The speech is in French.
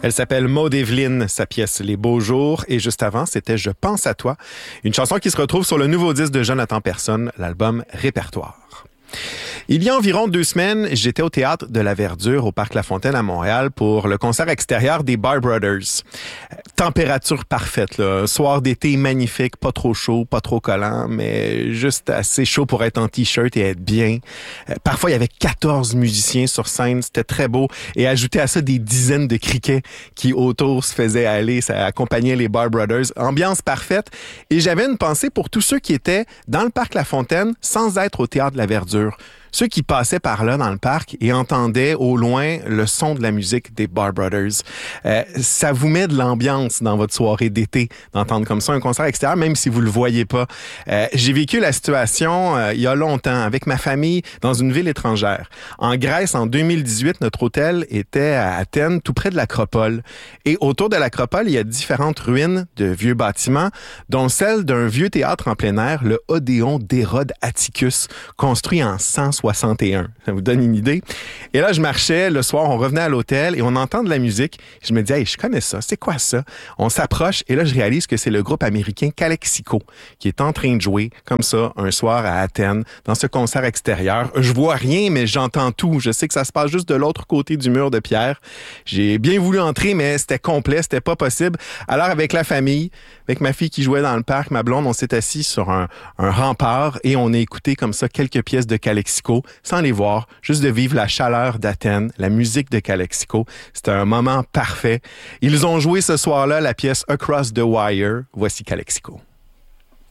Elle s'appelle Maud Eveline, sa pièce Les Beaux Jours. Et juste avant, c'était Je pense à toi, une chanson qui se retrouve sur le nouveau disque de Jonathan Persson, l'album Répertoire. Il y a environ 2 semaines, j'étais au Théâtre de la Verdure au Parc La Fontaine à Montréal pour le concert extérieur des Bar Brothers. Température parfaite, là. Soir d'été magnifique, pas trop chaud, pas trop collant, mais juste assez chaud pour être en t-shirt et être bien. Parfois, il y avait 14 musiciens sur scène, c'était très beau. Et ajouter à ça des dizaines de criquets qui autour se faisaient aller, ça accompagnait les Bar Brothers. Ambiance parfaite. Et j'avais une pensée pour tous ceux qui étaient dans le Parc La Fontaine sans être au Théâtre de la Verdure. Ceux qui passaient par là dans le parc et entendaient au loin le son de la musique des Bar Brothers. Ça vous met de l'ambiance dans votre soirée d'été d'entendre comme ça un concert extérieur, même si vous le voyez pas. J'ai vécu la situation il y a longtemps avec ma famille dans une ville étrangère. En Grèce, en 2018, notre hôtel était à Athènes, tout près de l'Acropole. Et autour de l'Acropole, il y a différentes ruines de vieux bâtiments, dont celle d'un vieux théâtre en plein air, le Odéon d'Hérode Atticus, construit en 161. Ça vous donne une idée? Et là, je marchais le soir, on revenait à l'hôtel et on entend de la musique. Je me dis, hey, je connais ça. C'est quoi ça? On s'approche et là, je réalise que c'est le groupe américain Calexico qui est en train de jouer comme ça un soir à Athènes dans ce concert extérieur. Je vois rien, mais j'entends tout. Je sais que ça se passe juste de l'autre côté du mur de pierre. J'ai bien voulu entrer, mais c'était complet, c'était pas possible. Alors, avec la famille, avec ma fille qui jouait dans le parc, ma blonde, on s'est assis sur un rempart et on a écouté comme ça quelques pièces de Calexico sans les voir, juste de vivre la chaleur d'Athènes, la musique de Calexico. C'était un moment parfait. Ils ont joué ce soir-là la pièce Across the Wire. Voici Calexico.